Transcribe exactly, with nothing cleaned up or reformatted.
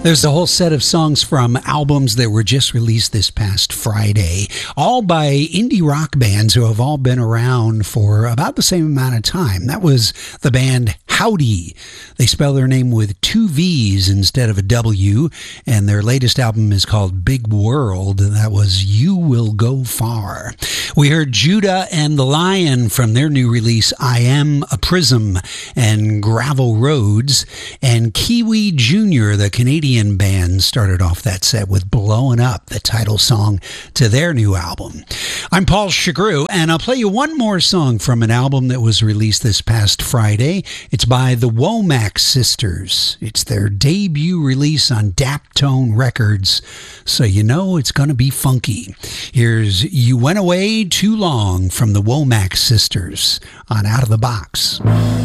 There's a whole set of songs from albums that were just released this past Friday, all by indie rock bands who have all been around for about the same amount of time. That was the band Howdy. They spell their name with two V's instead of a W, and their latest album is called Big World. That was You Will Go Far. We heard Judah and the Lion from their new release, I Am a Prism, and Gravel Roads, and Kiwi Junior, the Canadian band, started off that set with Blowin' Up, the title song to their new album. I'm Paul Chagru, and I'll play you one more song from an album that was released this past Friday. It's by the Womack Sisters. It's their debut release on Daptone Records, so you know it's going to be funky. Here's You Went Away Too Long from the Womack Sisters on Out of the Box.